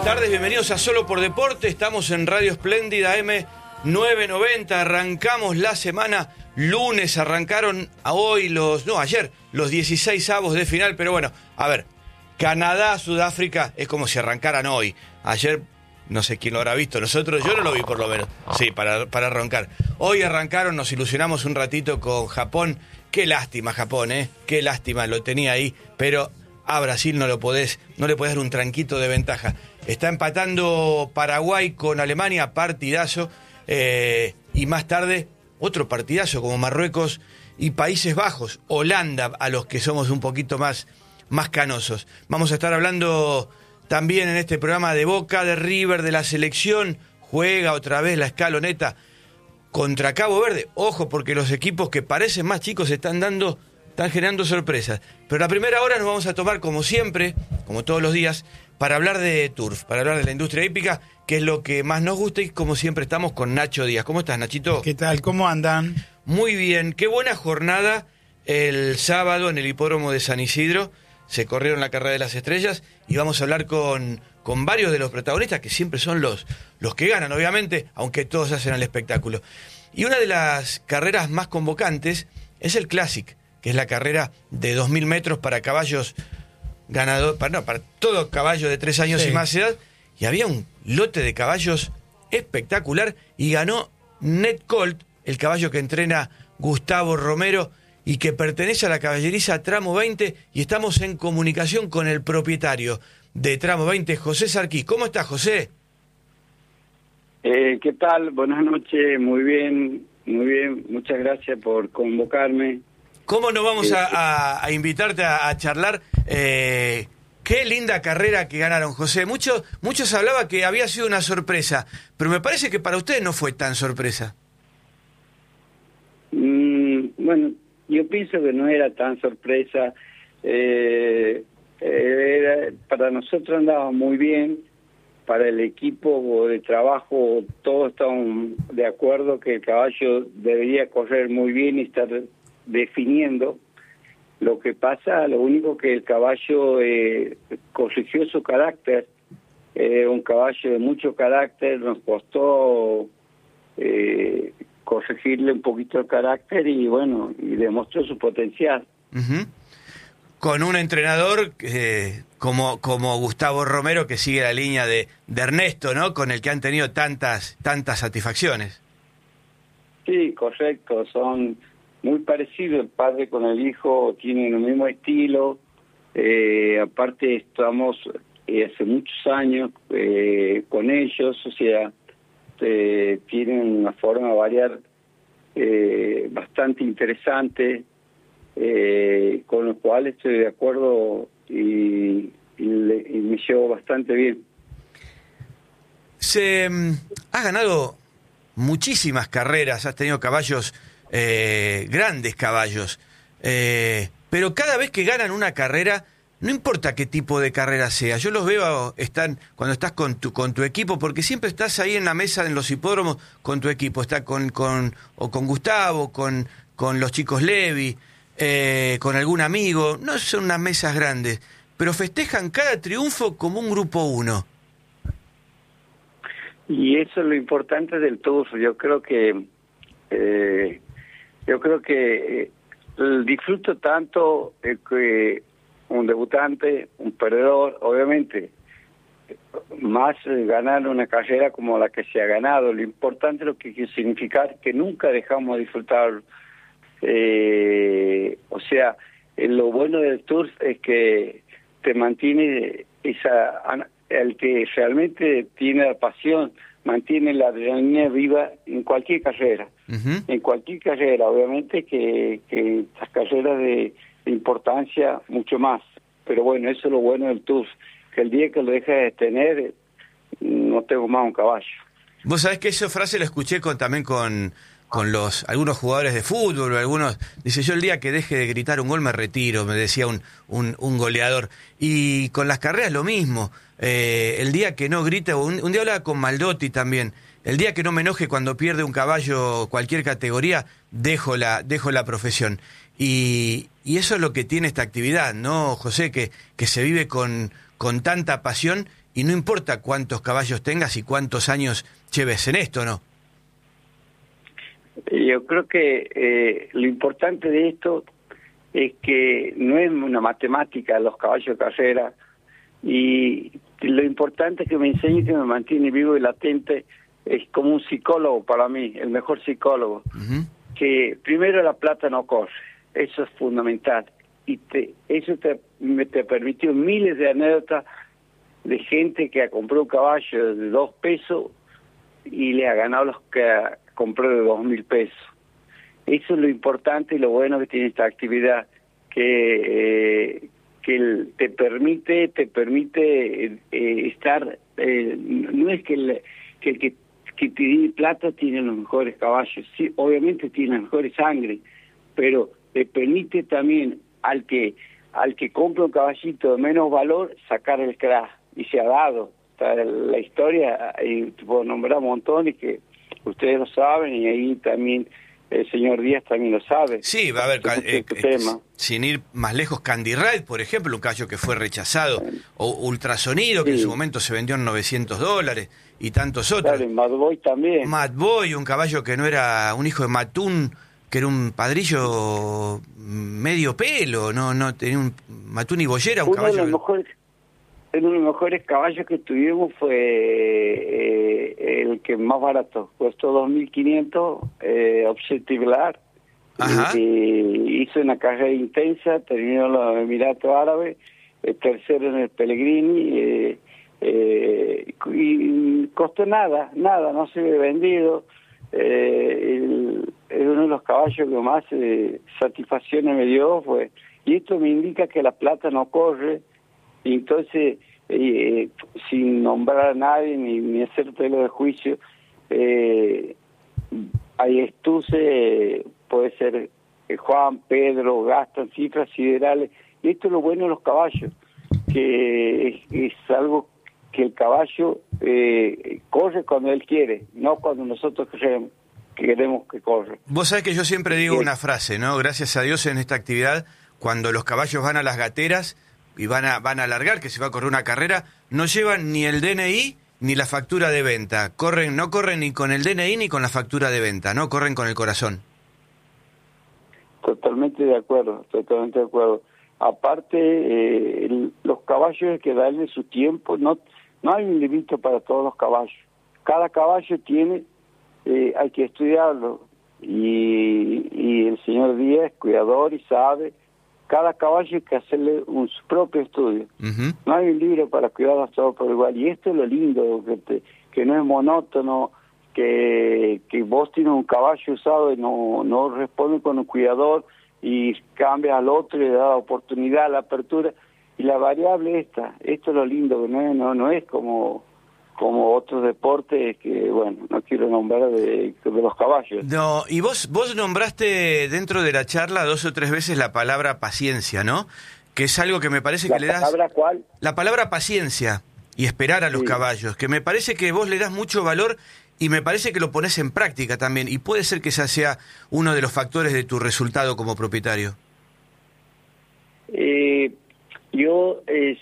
tardes, bienvenidos a Solo por Deporte. Estamos en Radio Espléndida M990. Arrancamos la semana lunes. Arrancaron ayer los 16avos de final. Pero bueno, a ver, Canadá, Sudáfrica es como si arrancaran hoy. Ayer, no sé quién lo habrá visto. Yo no lo vi por lo menos. Sí, para arrancar. Hoy arrancaron, nos ilusionamos un ratito con Japón. Qué lástima Japón, qué lástima, lo tenía ahí. Pero a Brasil no le podés dar un tranquito de ventaja. Está empatando Paraguay con Alemania, partidazo. Y más tarde, otro partidazo como Marruecos y Países Bajos, Holanda, a los que somos un poquito más canosos. Vamos a estar hablando también en este programa de Boca, de River, de la selección. Juega otra vez la escaloneta contra Cabo Verde. Ojo, porque los equipos que parecen más chicos están generando sorpresas. Pero la primera hora nos vamos a tomar, como siempre, como todos los días, para hablar de turf, para hablar de la industria hípica, que es lo que más nos gusta, y como siempre estamos con Nacho Díaz. ¿Cómo estás, Nachito? ¿Qué tal? ¿Cómo andan? Muy bien. Qué buena jornada el sábado en el hipódromo de San Isidro. Se corrieron la carrera de las estrellas y vamos a hablar con varios de los protagonistas, que siempre son los que ganan, obviamente, aunque todos hacen el espectáculo. Y una de las carreras más convocantes es el Classic, que es la carrera de 2000 metros para caballos ganador, para todo caballo de 3 años y más edad, y había un lote de caballos espectacular, y ganó Net Colt, el caballo que entrena Gustavo Romero y que pertenece a la caballeriza Tramo 20, y estamos en comunicación con el propietario de Tramo 20, José Sarquís. ¿Cómo estás, José? ¿Qué tal? Buenas noches, muy bien, muchas gracias por convocarme. ¿Cómo no vamos a invitarte a charlar? Qué linda carrera que ganaron, José. Muchos hablaban que había sido una sorpresa, pero me parece que para ustedes no fue tan sorpresa. Bueno, yo pienso que no era tan sorpresa. Para nosotros andaba muy bien. Para el equipo de trabajo todos estaban de acuerdo que el caballo debería correr muy bien y estar definiendo. Lo que pasa, lo único que el caballo corrigió su carácter, un caballo de mucho carácter, nos costó corregirle un poquito el carácter y bueno, y demostró su potencial. Uh-huh. Con un entrenador como Gustavo Romero, que sigue la línea de Ernesto, ¿no? Con el que han tenido tantas satisfacciones. Sí, correcto, son muy parecidos el padre con el hijo, tienen el mismo estilo. Aparte estamos hace muchos años con ellos, o sea, tienen una forma de variar bastante interesante, con lo cual estoy de acuerdo y me llevo bastante bien. Has ganado muchísimas carreras, has tenido caballos, grandes caballos, pero cada vez que ganan una carrera, no importa qué tipo de carrera sea, yo los veo cuando estás con tu equipo, porque siempre estás ahí en la mesa en los hipódromos con tu equipo, está con Gustavo, con los chicos Levi, con algún amigo. No son unas mesas grandes, pero festejan cada triunfo como un grupo uno. Y eso es lo importante del Tour. Yo creo que disfruto tanto que un debutante, un perdedor, obviamente, más ganar una carrera como la que se ha ganado. Lo importante es lo que quiere significar que nunca dejamos de disfrutar. O sea, lo bueno del Tour es que te mantiene el que realmente tiene la pasión, mantiene la adrenalina viva en cualquier carrera. Uh-huh. En cualquier carrera, obviamente que las carreras de importancia mucho más, pero bueno, eso es lo bueno del Tour, que el día que lo dejes de tener, no tengo más un caballo. Vos sabés que esa frase la escuché también con algunos jugadores de fútbol, o algunos, dice, yo el día que deje de gritar un gol me retiro, me decía un goleador. Y con las carreras lo mismo, el día que no grita, un día hablaba con Maldotti también, el día que no me enoje cuando pierde un caballo cualquier categoría, dejo la profesión. Y eso es lo que tiene esta actividad, ¿no, José? Que se vive con con tanta pasión y no importa cuántos caballos tengas y cuántos años lleves en esto, ¿no? Yo creo que lo importante de esto es que no es una matemática los caballos de carrera, y lo importante es que me enseñe, que me mantiene vivo y latente, es como un psicólogo para mí, el mejor psicólogo. Que primero la plata no corre, eso es fundamental, y eso te permitió miles de anécdotas de gente que ha comprado un caballo de 2 pesos y le ha ganado los que compró de 2.000 pesos. Eso es lo importante y lo bueno que tiene esta actividad, que te permite estar, no es que el que tiene plata tiene los mejores caballos, sí, obviamente tiene la mejor sangre, pero te permite también al que compra un caballito de menos valor sacar el crash, y se ha dado. La historia, y puedo nombrar montones que ustedes lo saben, y ahí también el señor Díaz también lo sabe. Sí, va a haber, sin ir más lejos, Candy Ride, por ejemplo, un caballo que fue rechazado, o Ultrasonido, que en su momento se vendió en $900, y tantos otros. Claro, Mad Boy también. Mad Boy, un caballo que no era un hijo de Matún, que era un padrillo medio pelo, no tenía un Matún y Boyera, un caballo... Uno de los mejores caballos que tuvimos fue el que más barato, costó 2.500, Objectivar. Hizo una carrera intensa, terminó en los Emiratos Árabes, tercero en el Pellegrini, y costó nada, no se había vendido. Es uno de los caballos que más satisfacciones me dio, y esto me indica que la plata no corre. Y entonces, sin nombrar a nadie ni hacer pelo de juicio, hay estuce, puede ser Juan, Pedro, gastan cifras siderales, y esto es lo bueno de los caballos, que es algo que el caballo corre cuando él quiere, no cuando nosotros queremos que corra. Vos sabés que yo siempre digo una frase, ¿no? Gracias a Dios en esta actividad, cuando los caballos van a las gateras y van a largar, que se va a correr una carrera, no llevan ni el DNI ni la factura de venta. No corren ni con el DNI ni con la factura de venta, no corren con el corazón. Totalmente de acuerdo. Aparte, los caballos hay que darle su tiempo, no hay un límite para todos los caballos. Cada caballo tiene, hay que estudiarlo, y el señor Díaz es cuidador y sabe. Cada caballo hay que hacerle su propio estudio. No hay un libro para cuidarlos todos por igual. Y esto es lo lindo, que no es monótono, que vos tienes un caballo usado y no responde con un cuidador, y cambias al otro y le da la oportunidad, la apertura. Y la variable esto es lo lindo, que no es como otros deportes que, bueno, no quiero nombrar de los caballos. No, y vos nombraste dentro de la charla 2 o 3 veces la palabra paciencia, ¿no? Que es algo que me parece que le das... ¿La palabra cuál? La palabra paciencia y esperar a los caballos, que me parece que vos le das mucho valor y me parece que lo pones en práctica también, y puede ser que esa sea uno de los factores de tu resultado como propietario. Yo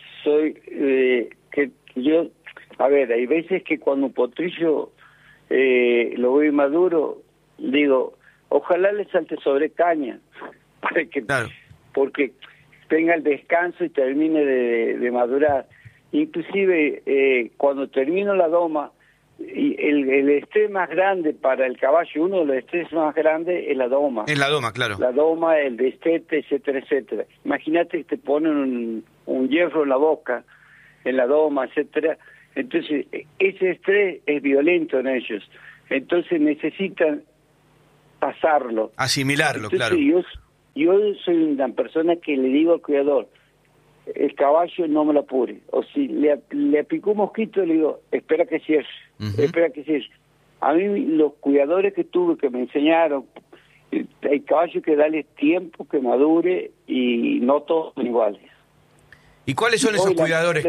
a ver, hay veces que cuando un potrillo lo veo maduro, digo, ojalá le salte sobre caña, para que, porque tenga el descanso y termine de madurar. Inclusive, cuando termino la doma, y el estrés más grande para el caballo, uno de los estrés más grandes es la doma. Es la doma, claro. La doma, el destete, etcétera, etcétera. Imagínate que te ponen un hierro en la boca, en la doma, etcétera. Entonces, ese estrés es violento en ellos. Entonces necesitan pasarlo. Asimilarlo. Entonces, claro. Yo soy una persona que le digo al cuidador, el caballo no me lo apure. O si le picó un mosquito, le digo, espera que cierre, espera que cierre. A mí los cuidadores que tuve, que me enseñaron, hay caballos que darle tiempo, que madure, y no todos son iguales. ¿Y cuáles son esos cuidadores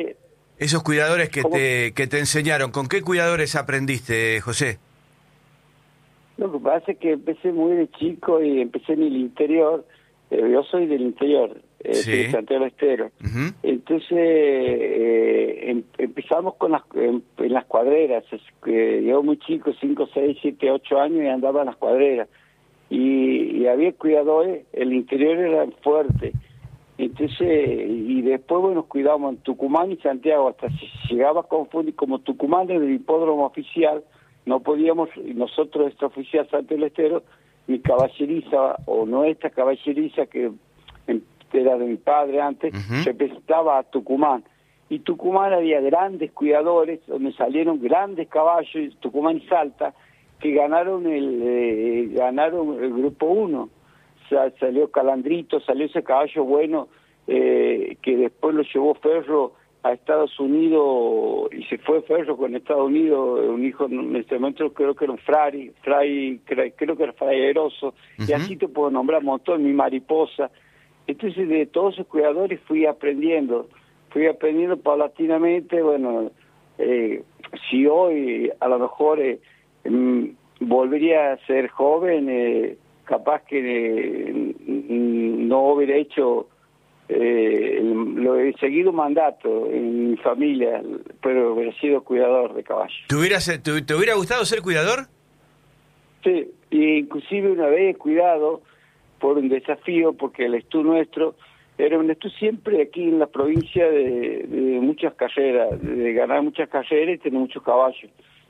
que te enseñaron? ¿Con qué cuidadores aprendiste, José? Lo que pasa es que empecé muy de chico y empecé en el interior. Yo soy del interior. Sí. de Santiago del Estero. Ujú. Entonces empezamos en las cuadreras. Yo muy chico, 5, 6, 7, 8 años, y andaba en las cuadreras. Y había cuidadores, el interior era fuerte. Entonces, y después nos cuidamos en Tucumán y Santiago, hasta si llegaba a confundir, como Tucumán era el hipódromo oficial, no podíamos, y nosotros, este oficial Santiago del Estero, mi caballeriza, o nuestra caballeriza, que era de mi padre antes, Uh-huh. se presentaba a Tucumán. Y Tucumán había grandes cuidadores, donde salieron grandes caballos, Tucumán y Salta, que ganaron el grupo 1. O sea, salió Calandrito, salió ese caballo bueno, que después lo llevó Ferro a Estados Unidos, y se fue Ferro con Estados Unidos, un hijo, en este momento creo que era un creo que era Fray Eroso, y Uh-huh. así te puedo nombrar un montón, mi mariposa. Entonces de todos esos cuidadores fui aprendiendo paulatinamente. Bueno, si hoy a lo mejor volvería a ser joven, capaz que no hubiera hecho, lo he seguido mandato en mi familia, pero hubiera sido cuidador de caballos. ¿Te hubiera gustado ser cuidador? Sí, y inclusive una vez he cuidado por un desafío, porque el Estú nuestro era un Estú siempre aquí en la provincia de muchas carreras, de ganar muchas carreras y tener muchos caballos.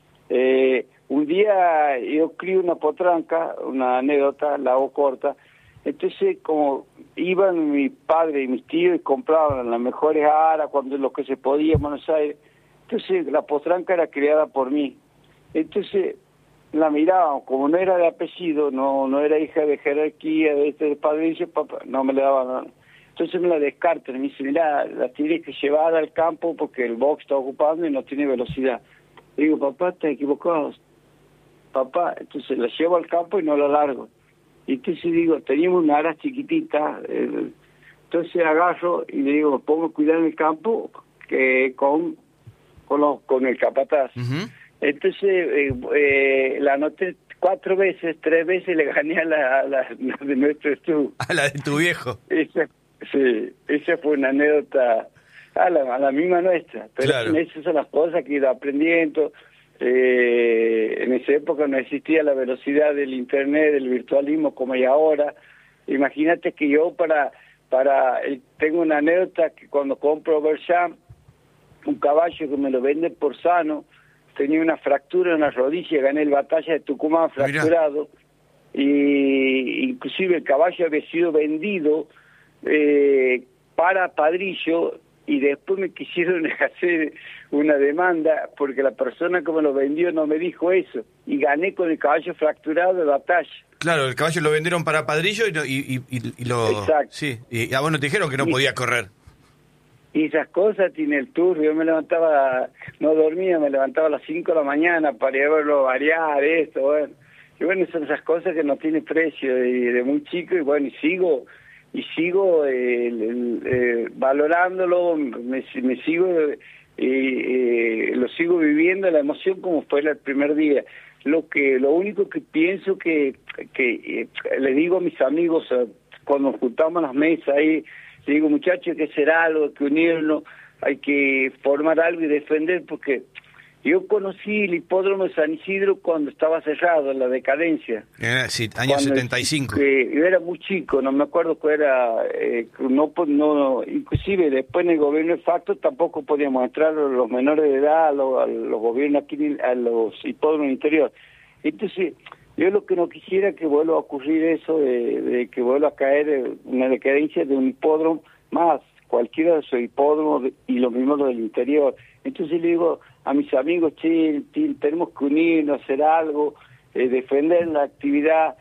Un día yo crié una potranca, una anécdota, la hago corta. Entonces, como iban mi padre y mis tíos y compraban las mejores aras, cuando lo que se podía en Buenos Aires, entonces la potranca era criada por mí. Entonces la miraban, como no era de apellido, no era hija de jerarquía, de padre, dice papá, no me le daban nada. Entonces me la descartan, me dicen, mira, la tienes que llevar al campo porque el box está ocupando y no tiene velocidad. Digo, papá, estás equivocado. Papá, entonces la llevo al campo y no la largo. Y entonces digo, teníamos una ara chiquitita, entonces agarro y le digo, me pongo a cuidar en el campo con el capataz. Uh-huh. Entonces la anoté 4 veces, 3 veces le gané a la de nuestro Estú. A la de tu viejo. Esa fue una anécdota a la misma nuestra, pero claro. Esas son las cosas que he ido aprendiendo. En esa época no existía la velocidad del internet, del virtualismo como hay ahora. Imagínate que yo tengo una anécdota que cuando compro Bersham, un caballo que me lo vende por sano, tenía una fractura en la rodilla, gané el batalla de Tucumán fracturado. Mirá. Y inclusive el caballo había sido vendido para Padrillo, y después me quisieron hacer una demanda porque la persona que me lo vendió no me dijo eso, y gané con el caballo fracturado de batalla. Claro, el caballo lo vendieron para Padrillo y lo... Exacto. Sí, y a vos no te dijeron que no podía correr. Y esas cosas tiene el tour. Yo me levantaba, no dormía, me levantaba a las 5 de la mañana para ir a verlo variar, esto, bueno. Y bueno, son esas cosas que no tienen precio, y de muy chico, y bueno, y sigo valorándolo, me sigo, lo sigo viviendo, la emoción como fue el primer día. Lo único que pienso que le digo a mis amigos cuando nos juntamos en las mesas ahí, le digo, muchachos, hay que hacer algo, hay que unirnos, hay que formar algo y defender, porque yo conocí el hipódromo de San Isidro cuando estaba cerrado, en la decadencia. Sí, año 75. Yo era muy chico, no me acuerdo cuál era, inclusive después en el gobierno de facto tampoco podíamos entrar los menores de edad a los gobiernos aquí, a los hipódromos interior. Entonces, yo lo que no quisiera que vuelva a ocurrir eso, de que vuelva a caer una decadencia de un hipódromo más, cualquiera de esos hipódromos, y lo mismo lo del interior. Entonces le digo a mis amigos, che, tenemos que unirnos, hacer algo, defender la actividad,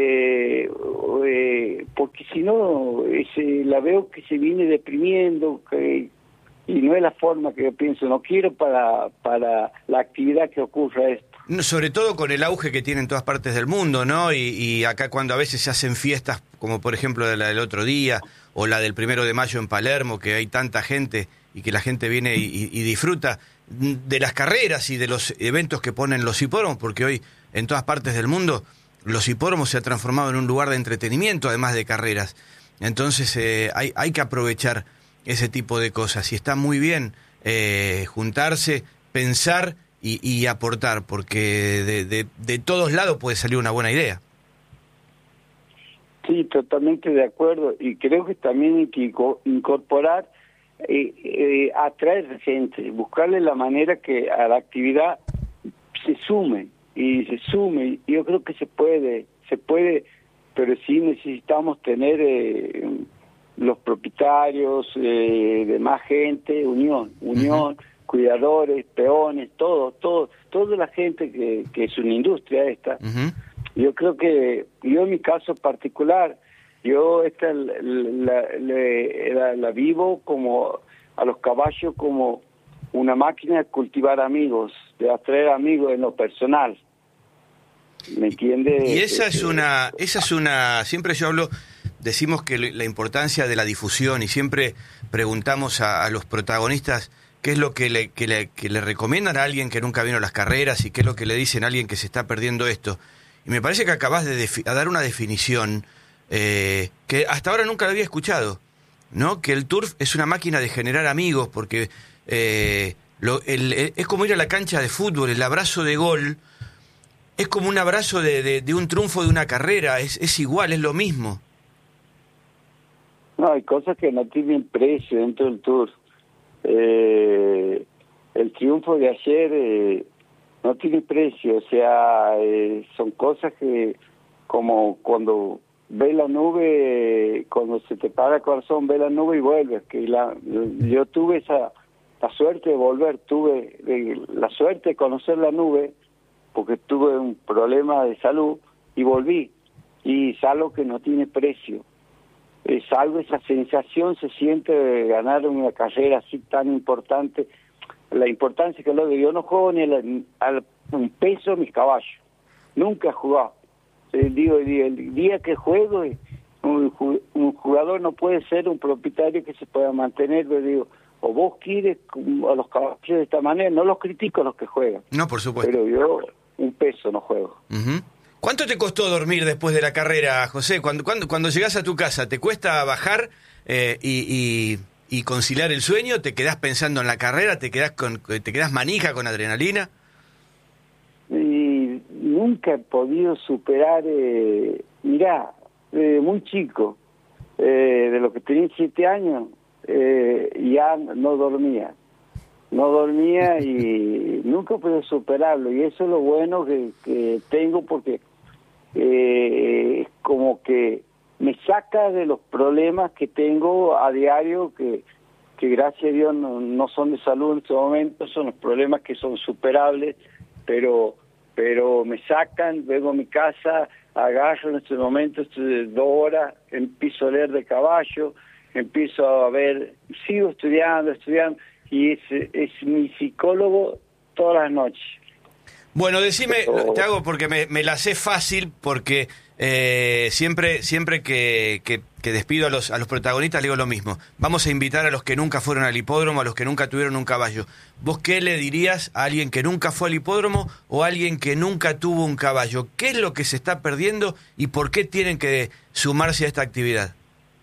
porque si no, la veo que se viene deprimiendo, y no es la forma que yo pienso, no quiero para la actividad que ocurra esto. Sobre todo con el auge que tiene en todas partes del mundo, ¿no? Y acá cuando a veces se hacen fiestas, como por ejemplo la del otro día, o la del 1 de mayo en Palermo, que hay tanta gente y que la gente viene y disfruta de las carreras y de los eventos que ponen los hipódromos, porque hoy en todas partes del mundo los hipódromos se han transformado en un lugar de entretenimiento, además de carreras. Entonces hay que aprovechar ese tipo de cosas y está muy bien juntarse, pensar y aportar, porque de todos lados puede salir una buena idea. Sí, totalmente de acuerdo, y creo que también hay que incorporar, atraer gente, buscarle la manera que a la actividad se sume, y yo creo que se puede, pero sí necesitamos tener los propietarios, de más gente, unión, cuidadores, peones, toda la gente que es una industria esta. Yo creo que, yo en mi caso particular, yo la vivo como a los caballos como una máquina de cultivar amigos, de atraer amigos en lo personal. ¿Me entiende? Y esa es una, siempre decimos que la importancia de la difusión, y siempre preguntamos a los protagonistas qué es lo que le recomiendan a alguien que nunca vino a las carreras y qué es lo que le dicen a alguien que se está perdiendo esto. Y me parece que acabás de dar una definición que hasta ahora nunca la había escuchado, ¿no? Que el turf es una máquina de generar amigos, porque es como ir a la cancha de fútbol, el abrazo de gol es como un abrazo de un triunfo de una carrera, es igual, es lo mismo. No, hay cosas que no tienen precio dentro del turf. El triunfo de ayer no tiene precio, o sea, son cosas que, como cuando ve la nube, cuando se te para el corazón, ve la nube y vuelves. Yo tuve la suerte de volver, tuve la suerte de conocer la nube, porque tuve un problema de salud y volví, y es algo que no tiene precio. Es algo, esa sensación se siente de ganar una carrera así tan importante. La importancia que yo no juego ni un peso mis caballos, nunca he jugado. El día que juego, un jugador no puede ser un propietario que se pueda mantener. Yo digo, o vos quieres a los caballos de esta manera, no los critico a los que juegan. No, por supuesto. Pero yo un peso no juego. ¿Cuánto te costó dormir después de la carrera, José? Cuando llegás a tu casa, ¿te cuesta bajar y conciliar el sueño? ¿Te quedás pensando en la carrera? ¿Te quedás manija con adrenalina? Y nunca he podido superar, muy chico, de lo que tenía 7 años, ya no dormía y nunca pude superarlo, y eso es lo bueno que tengo, porque es como que me saca de los problemas que tengo a diario, que gracias a Dios no son de salud en este momento, son los problemas que son superables, pero me sacan, vengo a mi casa, agarro en este momento, estoy 2 horas, empiezo a leer de caballo, empiezo a ver, sigo estudiando, y es mi psicólogo todas las noches. Bueno, decime, te hago porque me la sé fácil, porque siempre que despido a los protagonistas le digo lo mismo. Vamos a invitar a los que nunca fueron al hipódromo, a los que nunca tuvieron un caballo. ¿Vos qué le dirías a alguien que nunca fue al hipódromo o a alguien que nunca tuvo un caballo? ¿Qué es lo que se está perdiendo y por qué tienen que sumarse a esta actividad?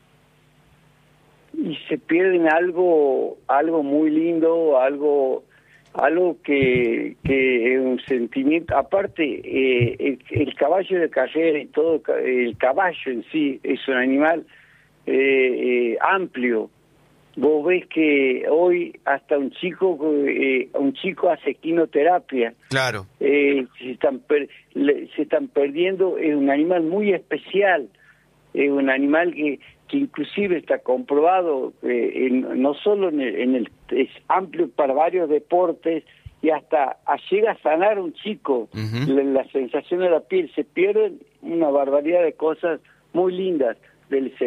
Y se pierden algo muy lindo, algo que es un sentimiento. Aparte, el caballo de carrera y todo, el caballo en sí es un animal amplio. Vos ves que hoy hasta un chico hace quinoterapia. Claro. Se están perdiendo. Es un animal muy especial, es un animal que inclusive está comprobado, no solo es amplio para varios deportes, y hasta llega a sanar un chico. La sensación de la piel, se pierden una barbaridad de cosas muy lindas del